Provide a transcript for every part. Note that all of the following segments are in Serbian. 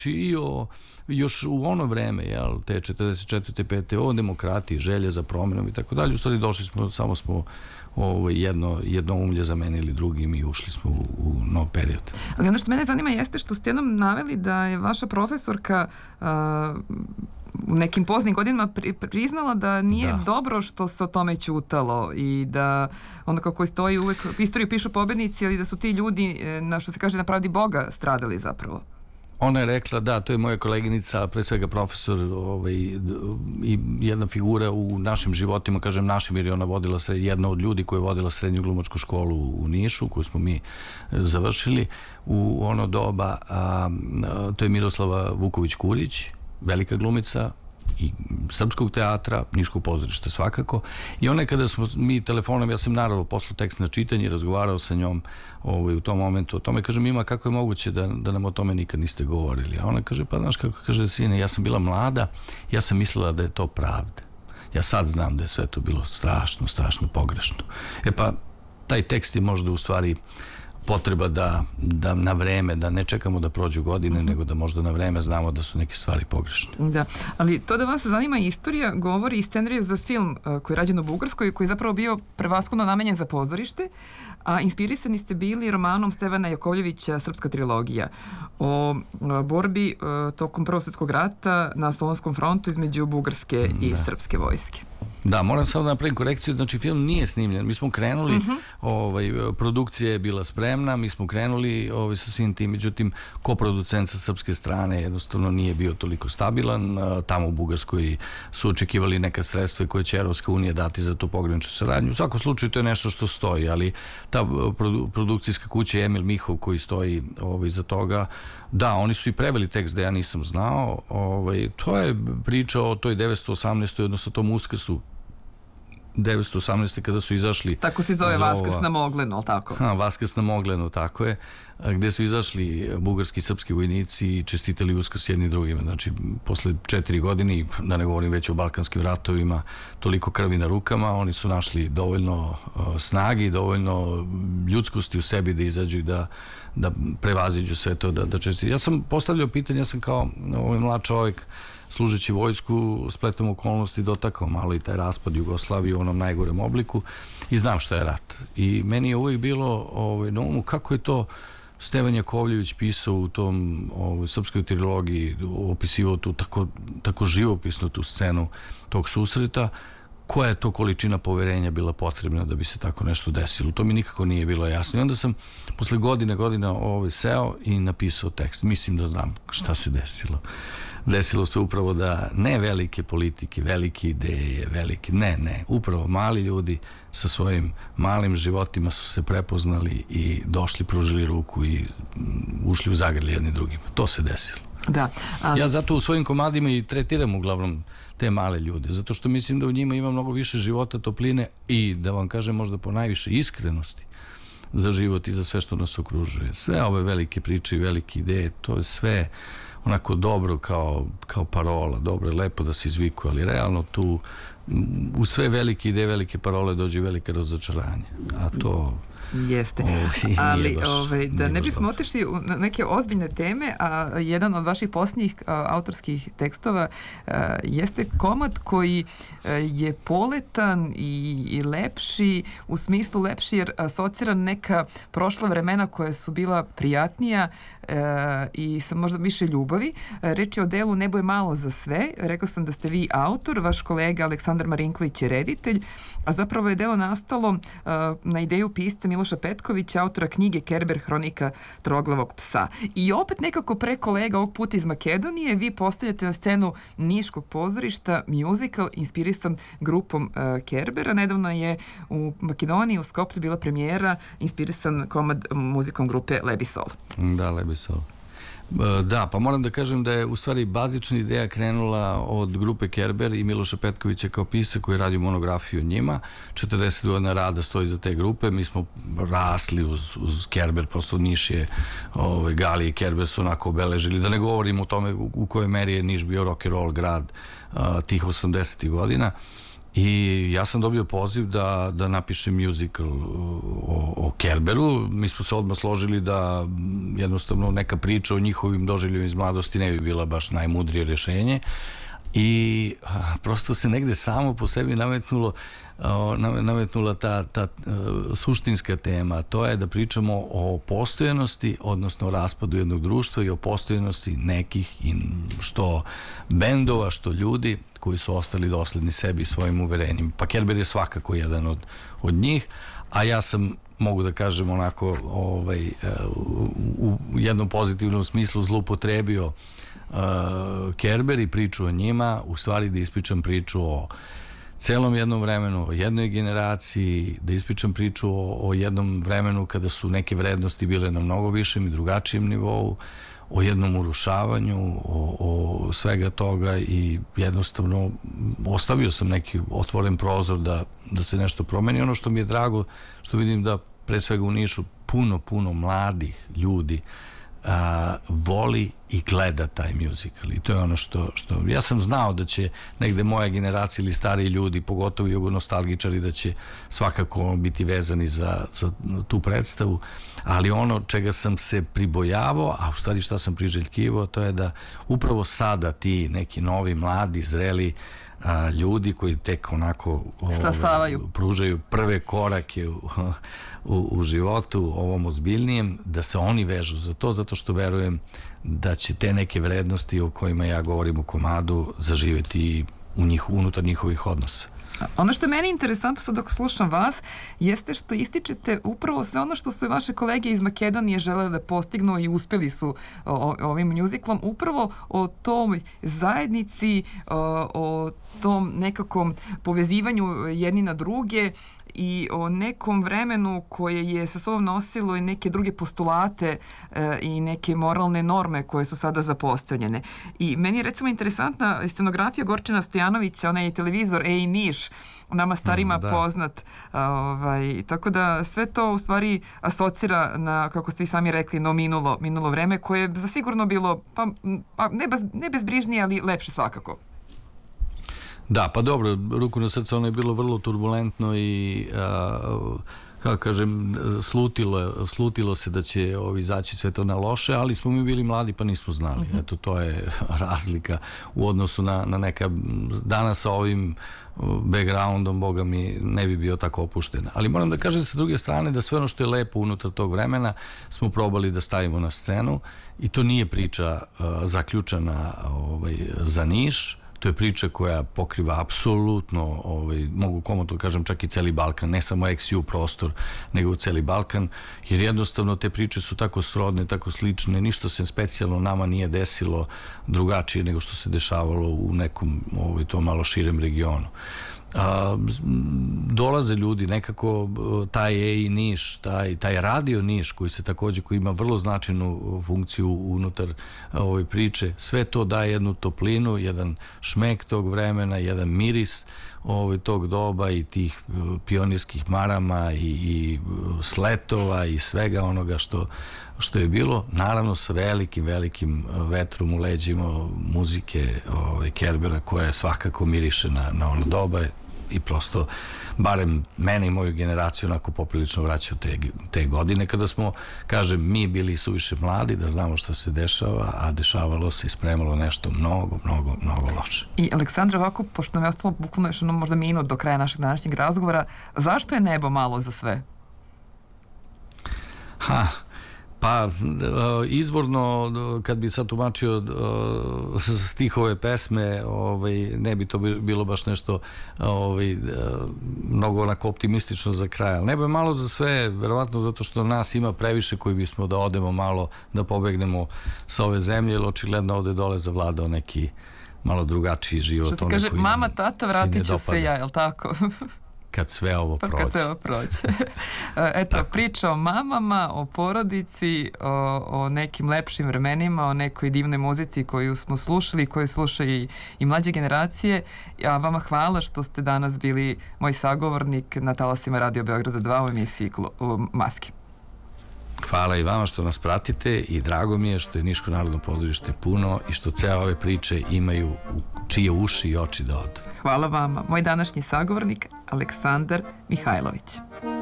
i još u ono vreme, te 44. 5. o demokratiji, želje za promjenom i tako dalje. U stvari došli smo, samo smo jedno umlje zamenili drugim i ušli smo u nov period. Ali ono što mene zanima jeste što ste jednom naveli da je vaša profesorka u nekim poznim godinama priznala da nije dobro što se o tome ćutalo i da ono kako stoji uvek istoriju pišu pobednici, ali da su ti ljudi, na što se kaže na pravdi Boga, stradali zapravo. Ona je rekla, da, to je moja koleginica, pre svega profesor i jedna figura u našim životima, kažem našim, jer je ona vodila jedna od ljudi koja je vodila srednju glumačku školu u Nišu, koju smo mi završili u ono doba, to je Miroslava Vuković-Kurić, velika glumica i srpskog teatra, Niškog pozorišta svakako, i ona je kada smo mi telefonom, ja sam naravno poslao tekst na čitanje i razgovarao sa njom u tom momentu o tome, kažem, ima kako je moguće da nam o tome nikad niste govorili, a ona kaže, pa znaš kako, kaže, sine, ja sam bila mlada, ja sam mislila da je to pravda, ja sad znam da je sve to bilo strašno pogrešno. Pa taj tekst je možda u stvari potreba da na vreme, da ne čekamo da prođu godine, nego da možda na vreme znamo da su neke stvari pogrešne. Da, ali to da vas zanima istorija govori i scenariju za film koji je rađen u Bugarskoj, koji je zapravo bio prevashodno namenjen za pozorište, a inspirisani ste bili romanom Stevana Jakovljevića Srpska trilogija o borbi tokom Prvog svjetskog rata na Solunskom frontu između Bugarske i srpske vojske. Da, moram samo da napravim korekciju, znači film nije snimljen, mi smo krenuli, produkcija je bila spremna, mi smo krenuli sa svim tim, međutim, koproducent sa srpske strane jednostavno nije bio toliko stabilan, tamo u Bugarskoj su očekivali neka sredstva koje će Evropska unija dati za tu pograničnu saradnju. U svakom slučaju to je nešto što stoji, ali ta produkcijska kuća Emil Mihov koji stoji iza toga, da, oni su i preveli tekst da ja nisam znao, to je priča o toj 918. odnosno tom Uskrsu 918. kada su izašli... Tako se zove Vaskrs na Moglenu, ali tako? Vaskrs na Moglenu, tako je, gde su izašli bugarski i srpski vojnici i čestitali Uskrs jedni drugima. Znači, posle 4 godine, da ne govorim već o balkanskim ratovima, toliko krvi na rukama, oni su našli dovoljno snage i dovoljno ljudskosti u sebi da izađu i da prevaziđu sve to, da čestiti. Ja sam postavljao pitanje, ja sam kao mlad čovjek, služeći vojsku, spletom okolnosti dotakao malo i taj raspad Jugoslavije u onom najgorem obliku i znam šta je rat. I meni je uvijek bilo na umu kako je to Stevan Jakovljević pisao u tom srpskoj trilogiji, opisivao tu tako živopisnu tu scenu tog susreta, koja je to količina poverenja bila potrebna da bi se tako nešto desilo. To mi nikako nije bilo jasno. I onda sam posle godina seo i napisao tekst. Mislim da znam šta se desilo. Desilo se upravo da ne velike politike, velike ideje, upravo mali ljudi sa svojim malim životima su se prepoznali i došli, pružili ruku i ušli u zagrlje jedni drugima. To se desilo. Da, ja zato u svojim komadima i tretiram uglavnom te male ljude, zato što mislim da u njima ima mnogo više života, topline i, da vam kažem, možda po najviše iskrenosti za život i za sve što nas okružuje. Sve ove velike priče i velike ideje, to je sve onako dobro kao parola, dobro je lepo da se izvikuje, ali realno tu u sve velike ideje, velike parole dođe velike razočaranje, a to... Jeste, ali da ne bismo otišli u neke ozbiljne teme, a jedan od vaših posljednjih autorskih tekstova jeste komad koji je poletan i lepši, u smislu lepši jer asocira neka prošla vremena koja su bila prijatnija i sa možda više ljubavi. Reč je o delu Nebo je malo za sve. Rekla sam da ste vi autor, vaš kolega Aleksandar Marinković je reditelj, a zapravo je delo nastalo na ideju pisca Miloša Petkovića, autora knjige Kerber, hronika troglavog psa. I opet nekako pre kolega ovog puta iz Makedonije vi postavljate na scenu Niškog pozorišta musical inspirisan grupom Kerbera. Nedavno je u Makedoniji u Skoplju bila premijera inspirisan komad muzikom grupe Lebisol. Da, Lebisol. Da, pa moram da kažem da je u stvari bazična ideja krenula od grupe Kerber i Miloša Petkovića kao pisca koji radi monografiju o njima. 40 godina rada stoji za te grupe. Mi smo rasli uz Kerber, prosto Niš je, Gali i Kerber su onako obeležili. Da ne govorim o tome u kojoj meri je Niš bio rock and roll grad tih 80. godina. I ja sam dobio poziv da napišem musical o Kerberu. Mi smo se odmah složili da jednostavno neka priča o njihovim doživljima iz mladosti ne bi bila baš najmudrije rješenje. I prosto se negde samo po sebi nametnula ta suštinska tema. To je da pričamo o postojanosti, odnosno o raspadu jednog društva i o postojanosti nekih što bendova, što ljudi koji su ostali dosledni sebi i svojim uverenjima. Pa Kerber je svakako jedan od njih, a ja sam, mogu da kažem onako, u jednom pozitivnom smislu zloupotrebio Kerber i priču o njima, u stvari da ispričam priču o celom jednom vremenu, o jednoj generaciji, da ispričam priču o jednom vremenu kada su neke vrednosti bile na mnogo višem i drugačijem nivou, o jednom urušavanju, o svega toga i jednostavno ostavio sam neki otvoren prozor da se nešto promeni. Ono što mi je drago, što vidim da pre svega u Nišu puno mladih ljudi voli i gleda taj musical i to je ono što ja sam znao da će negde moja generacija ili stariji ljudi, pogotovo jugonostalgičari, da će svakako biti vezani za tu predstavu, ali ono čega sam se pribojavao, a u stvari šta sam priželjkivao, to je da upravo sada ti neki novi, mladi, zreli ljudi koji tek onako pružaju prve korake u životu ovom ozbiljnijem, da se oni vežu za to, zato što verujem da će te neke vrednosti o kojima ja govorim u komadu zaživeti unutar njihovih odnosa. Ono što je meni interesantno sad dok slušam vas jeste što ističete upravo sve ono što su vaše kolege iz Makedonije želeli da postignu i uspeli su ovim muziklom, upravo o toj zajednici, o tom nekakvom povezivanju jedni na druge i o nekom vremenu koje je sa sobom nosilo i neke druge postulate i neke moralne norme koje su sada zapostavljene. I meni je recimo interesantna scenografija Gorčina Stojanovića, onaj televizor Ej Niš, nama starima poznat. Tako da sve to u stvari asocira na, kako ste i sami rekli, minulo vreme koje je zasigurno bilo ne bezbrižnije, ali lepše svakako. Da, pa dobro, ruku na srce, ono je bilo vrlo turbulentno i kako kažem, slutilo se da će izaći sve to na loše, ali smo mi bili mladi pa nismo znali. Eto, to je razlika u odnosu na neka, danas sa ovim backgroundom, boga mi, ne bi bio tako opušten. Ali moram da kažem sa druge strane da sve ono što je lepo unutar tog vremena smo probali da stavimo na scenu i to nije priča zaključana za Niš. To je priča koja pokriva apsolutno, mogu komotno kažem, čak i celi Balkan, ne samo ex-ju prostor, nego celi Balkan, jer jednostavno te priče su tako srodne, tako slične, ništa se specijalno nama nije desilo drugačije nego što se dešavalo u nekom to malo širem regionu. Dolaze ljudi, nekako taj Ej Niš, taj radio Niš koji ima vrlo značajnu funkciju unutar ove priče, sve to daje jednu toplinu, jedan šmek tog vremena, jedan miris tog doba i tih pionirskih marama i sletova i svega onoga što je bilo, naravno sa velikim vetrom u leđima muzike Kerbera koja svakako miriše na ono doba i prosto, barem mene i moju generaciju onako poprilično vraćao te godine kada smo, kažem, mi bili suviše mladi da znamo što se dešava, a dešavalo se i spremalo nešto mnogo loše. I Aleksandra, ovako, pošto nam je ostalo bukvalno još možda minut do kraja našeg današnjeg razgovora, zašto je nebo malo za sve? Pa, izvorno, kad bi sad tumačio stihove pesme, ne bi to bilo baš nešto mnogo onako optimistično za kraj. Ali nebo je malo za sve, verovatno zato što nas ima previše koji bismo da odemo malo, da pobegnemo sa ove zemlje, jer očigledno ovde dole zavladao neki malo drugačiji život. Što se kaže, mama, tata, vratit ću se ja, je li tako? Kad sve ovo prođe. Eto, priča o mamama, o porodici, o nekim lepšim vremenima, o nekoj divnoj muzici koju smo slušali, koju slušaju i mlađe generacije. Ja vama hvala što ste danas bili moj sagovornik na talasima Radio Beograda 2 u emisiji Maski. Hvala i vama što nas pratite i drago mi je što je Niško narodno pozorište puno i što cele ove priče imaju čije uši i oči da odu. Hvala vama. Moj današnji sagovornik Aleksandar Mihajlović.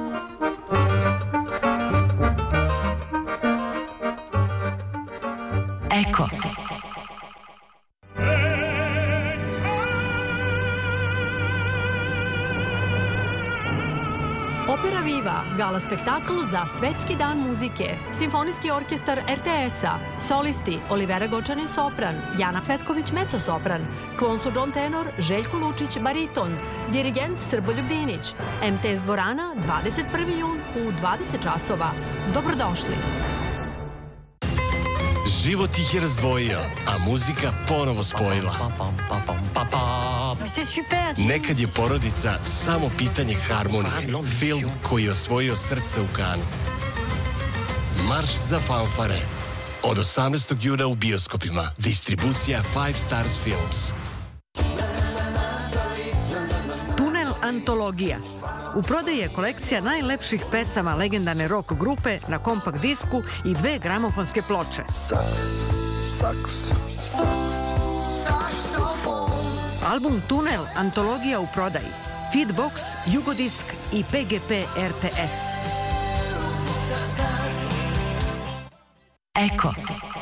Eko. Opera Viva, gala spektakl za Svetski dan muzike, Simfonijski orkestar RTS-a, solisti Olivera Gočanin sopran, Jana Cvetković mezzo-sopran, Kvonso John tenor, Željko Lučić bariton, dirigent Srboljub Dinić, MTS dvorana 21. jun u 20 časova. Dobrodošli! Život ih je razdvojio, a muzika ponovo spojila. Nekad je porodica samo pitanje harmonije. Film koji je osvojio srce u Kanu. Marš za fanfare. Od 18. juna u bioskopima. Distribucija Five Stars Films. Tunel antologija. U prodaji je kolekcija najlepših pesama legendarne rock grupe na kompakt disku i 2 gramofonske ploče. Album Tunel antologija u prodaji. Feedbox, Jugodisk i PGP RTS. Eko.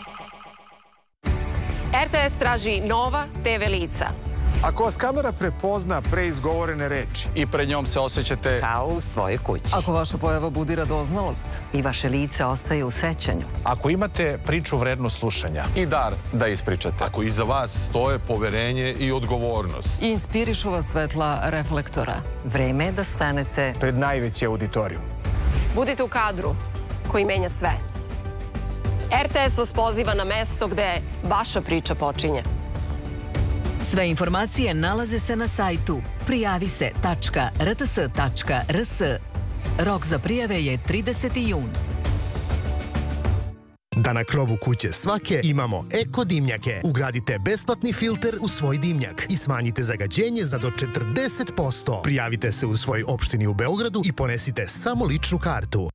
RTS traži nova TV lica. Ako vas kamera prepozna preizgovorene reči i pred njom se osjećate kao u svojoj kući. Ako vaša pojava budi radoznalost i vaše lice ostaje u sećanju. Ako imate priču vrednu slušanja i dar da ispričate. Ako iza vas stoje poverenje i odgovornost. I inspirišu vas svetla reflektora. Vreme je da stanete pred najveći auditorijum. Budite u kadru koji menja sve. RTS vas poziva na mesto gde vaša priča počinje. Sve informacije nalaze se na sajtu prijavise.rts.rs. Rok za prijave je 30. jun. Da na krovu kuće svake imamo eko dimnjake. Ugradite besplatni filter u svoj dimnjak i smanjite zagađenje za do 40%. Prijavite se u svojoj opštini u Beogradu i ponesite samo ličnu kartu.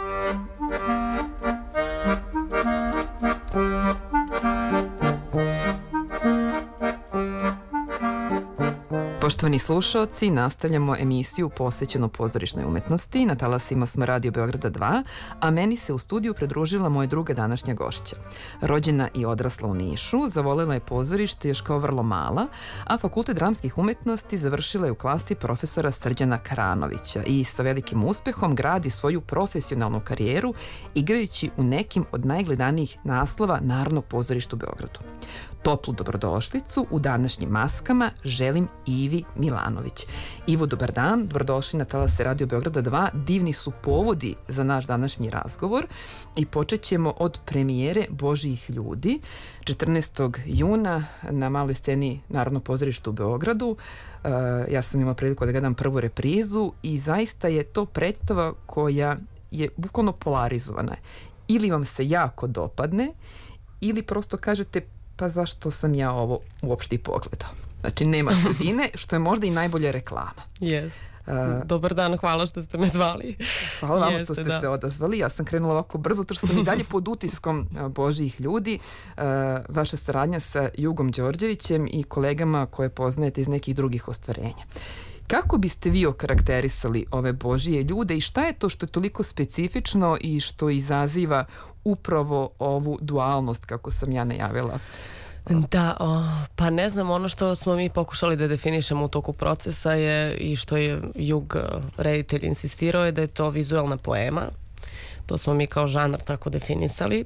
Poštovani slušaoci, nastavljamo emisiju posvećenu pozorišnoj umetnosti. Na talasima smo Radio Beograda 2, a meni se u studiju pridružila moja druga današnja gošća. Rođena i odrasla u Nišu, zavolela je pozorište još kao vrlo mala, a Fakultet dramskih umetnosti završila je u klasi profesora Srđana Karanovića i sa velikim uspehom gradi svoju profesionalnu karijeru igrajući u nekim od najgledanijih naslova Narodnog pozorišta u Beogradu. Toplu dobrodošlicu u današnjim maskama želim Ivi Milanović. Ivo, dobar dan, dobrodošli na talase Radio Beograda 2. Divni su povodi za naš današnji razgovor i počet ćemo od premijere Božjih ljudi 14. juna na maloj sceni Narodnog pozorišta u Beogradu. Ja sam imala priliku da gledam prvu reprizu i zaista je to predstava koja je bukvalno polarizovana. Ili vam se jako dopadne ili prosto kažete pa zašto sam ja ovo uopšte i pogledao. Znači, nema sredine, što je možda i najbolja reklama. Yes. Dobar dan, hvala što ste me zvali. Hvala vam što ste se odazvali. Ja sam krenula ovako brzo, to što sam i dalje pod utiskom Božjih ljudi. Vaša saradnja sa Jugom Đorđevićem i kolegama koje poznajete iz nekih drugih ostvarenja. Kako biste vi okarakterisali ove Božije ljude i šta je to što je toliko specifično i što izaziva upravo ovu dualnost, kako sam ja najavila? Da, pa ne znam, ono što smo mi pokušali da definišemo u toku procesa je i što je Jug reditelj insistirao je da je to vizualna poema. To smo mi kao žanar tako definisali.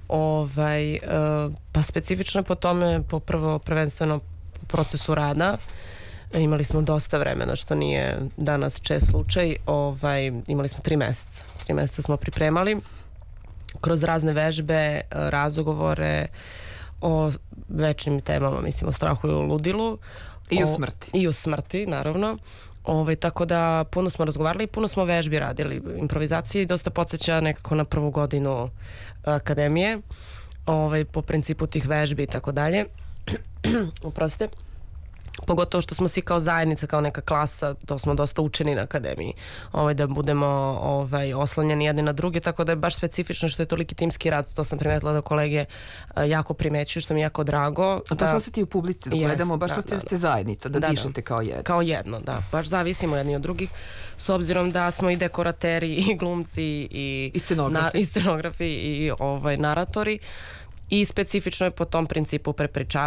Pa specifično po tome, prvenstveno po procesu rada. Imali smo dosta vremena, što nije danas čest slučaj. Imali smo 3 meseca. 3 meseca smo pripremali kroz razne vežbe, razgovore o večnim temama, mislim o strahu i o ludilu. I o smrti. I o smrti, naravno. Tako da puno smo razgovarali i puno smo vežbi radili. Improvizacije dosta podsjeća nekako na prvu godinu akademije, po principu tih vežbi i tako dalje. Oprostite. pogotovo što smo svi kao zajednica, kao neka klasa, to smo dosta učeni na akademiji, da budemo oslanjeni jedni na druge, tako da je baš specifično što je toliki timski rad, to sam primetila da kolege jako primećuju, što mi je jako drago. A to se osjeti u publici, da gledamo baš što ste zajednice, da dišete kao jedno. Kao jedno, da. Baš zavisimo jedni od drugih, s obzirom da smo i dekorateri, i glumci, i scenografi, i naratori. I specifično je po tom principu prepričavanja